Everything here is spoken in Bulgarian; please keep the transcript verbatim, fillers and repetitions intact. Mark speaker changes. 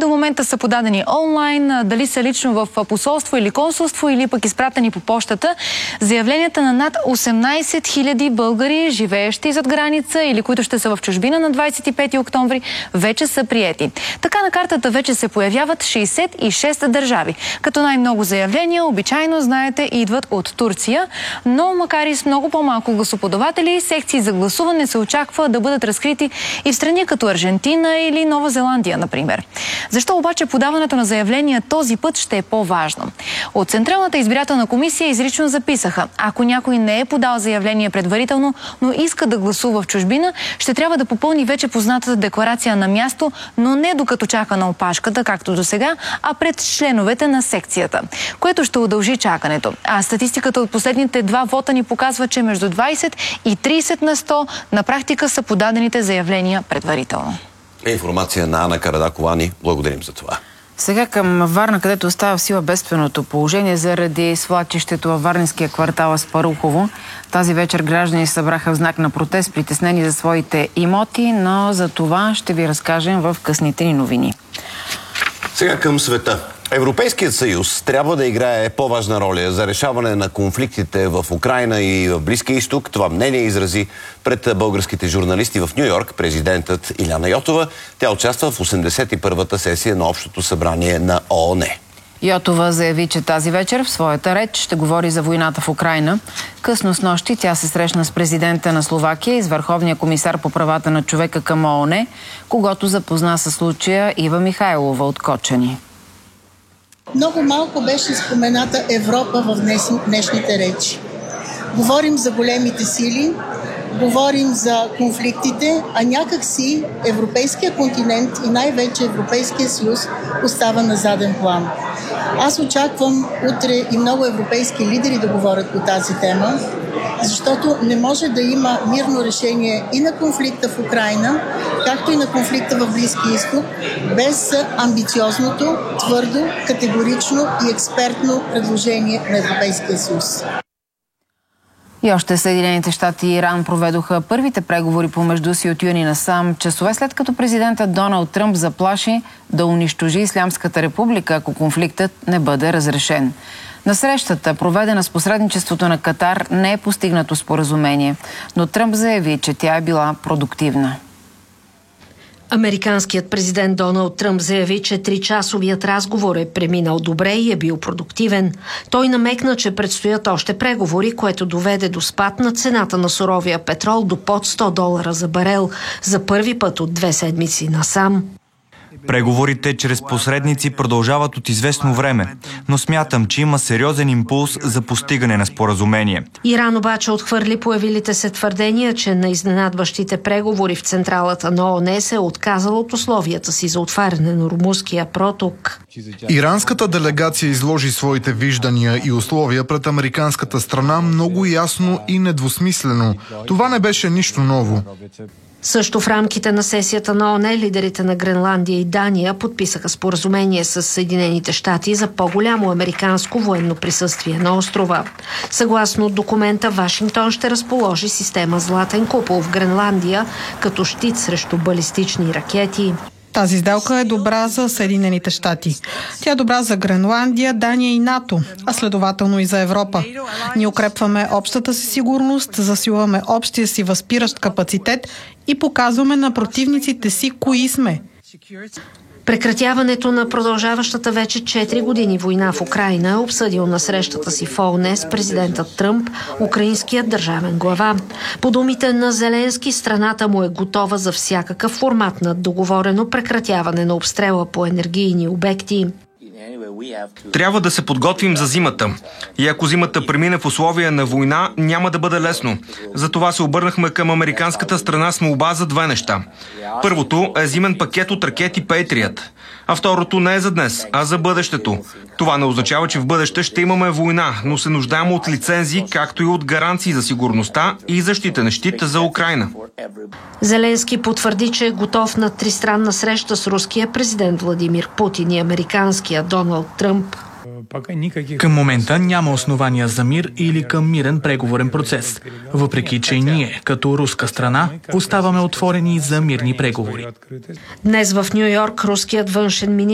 Speaker 1: до момента са подадени онлайн, дали са лично в посолство или консулство, или пък изпратени по почтата. Заявленията на над осемнайсет хиляди българи, живеещи зад граница или които ще са в чужбина на двайсет и пети октомври, вече са приети. Така на картата вече се появяват шейсет и шест държави. Като най-много заявления, обичайно, знаете, идват от Турция, но макар и с много по-малко гласоподаватели, секции за гласуване се очаква да бъдат разкрити и в страни като Аржентина или Нова Зеландия, например. Защо обаче подаването на заявления този път ще е по-важно? От Централната избирателна комисия изрично записаха: ако някой не е подал заявление предварително, но иска да гласува в чужбина, ще трябва да попълни вече познатата декларация на място, но не докато чака на опашката, както до сега, а пред членовете на секцията, което ще удължи чакането. А статистиката от последните два вота ни показва, че между двайсет и трийсет на сто на практика са подадените заявления предварително.
Speaker 2: Информация на Ана Карадакова. Ни благодарим за това.
Speaker 3: Сега към Варна, където остава в сила бедственото положение заради свлачището във варненския квартал Аспарухово. Тази вечер граждани се събраха в знак на протест, притеснени за своите имоти, но за това ще ви разкажем в късните ни новини.
Speaker 2: Сега към света. Европейският съюз трябва да играе по-важна роля за решаване на конфликтите в Украйна и в Близкия изток. Това мнение изрази пред българските журналисти в Ню-Йорк президентът Иляна Йотова. Тя участва в осемдесет и първата сесия на Общото събрание на ООН.
Speaker 3: Йотова заяви, че тази вечер в своята реч ще говори за войната в Украйна. Късно с нощи тя се срещна с президента на Словакия и с Върховния комисар по правата на човека към ООН, когото запозна със случая Ива Михайлова от Кочани.
Speaker 4: Много малко беше спомената Европа в днес, днешните речи. Говорим за големите сили, говорим за конфликтите, а някак си Европейския континент и най-вече Европейския съюз остава на заден план. Аз очаквам утре и много европейски лидери да говорят по тази тема, защото не може да има мирно решение и на конфликта в Украйна, както и на конфликта в Близкия изток, без амбициозното, твърдо, категорично и експертно предложение на Европейския съюз.
Speaker 3: И още Съединените щати и Иран проведоха първите преговори помежду си от юни насам, часове след като президентът Доналд Тръмп заплаши да унищожи Ислямската република, ако конфликтът не бъде разрешен. На срещата, проведена с посредничеството на Катар, не е постигнато споразумение, но Тръмп заяви, че тя е била продуктивна.
Speaker 5: Американският президент Доналд Тръмп заяви, че тричасовият разговор е преминал добре и е бил продуктивен. Той намекна, че предстоят още преговори, което доведе до спад на цената на суровия петрол до под сто долара за барел за първи път от две седмици насам.
Speaker 6: Преговорите чрез посредници продължават от известно време, но смятам, че има сериозен импулс за постигане на споразумение.
Speaker 5: Иран обаче отхвърли появилите се твърдения, че на изненадващите преговори в централата на ООН се е отказал от условията си за отваряне на Ормузския проток.
Speaker 7: Иранската делегация изложи своите виждания и условия пред американската страна много ясно и недвусмислено. Това не беше нищо ново.
Speaker 5: Също в рамките на сесията на ООН лидерите на Гренландия и Дания подписаха споразумение с Съединените щати за по-голямо американско военно присъствие на острова. Съгласно документа, Вашингтон ще разположи система Златен купол в Гренландия като щит срещу балистични ракети.
Speaker 8: Тази сделка е добра за Съединените щати. Тя е добра за Гренландия, Дания и НАТО, а следователно и за Европа. Ние укрепваме общата си сигурност, засилваме общия си възпиращ капацитет и показваме на противниците си кои сме.
Speaker 5: Прекратяването на продължаващата вече четири години война в Украйна е обсъдил на срещата си в ООН с президентът Тръмп, украинският държавен глава. По думите на Зеленски, страната му е готова за всякакъв формат на договорено прекратяване на обстрела по енергийни обекти.
Speaker 9: Трябва да се подготвим за зимата. И ако зимата премине в условия на война, няма да бъде лесно. Затова се обърнахме към американската страна с молба за две неща. Първото е зимен пакет от ракети Patriot. А второто не е за днес, а за бъдещето. Това не означава, че в бъдеще ще имаме война, но се нуждаем от лицензии, както и от гаранции за сигурността и защитен щит за Украйна.
Speaker 5: Зеленски потвърди, че е готов на тристранна среща с руския президент Владимир Путин и американския Доналд Тръмп.
Speaker 10: Към момента няма основания за мир или към мирен преговорен процес, въпреки че ние, като руска страна, оставаме отворени за мирни преговори.
Speaker 5: Днес в Ню-Йорк руският външен министър